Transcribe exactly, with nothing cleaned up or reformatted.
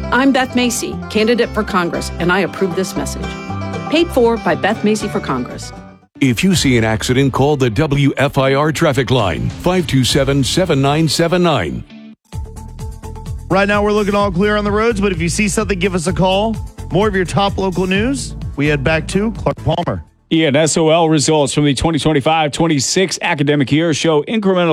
I'm Beth Macy, candidate for Congress, and I approve this message. Paid for by Beth Macy for Congress. If you see an accident, call the W F I R traffic line, five two seven, seven nine seven nine. Right now, we're looking all clear on the roads, but if you see something, give us a call. More of your top local news. We head back to Clark Palmer. Yeah, and S O L results from the twenty twenty-five twenty-six academic year show incremental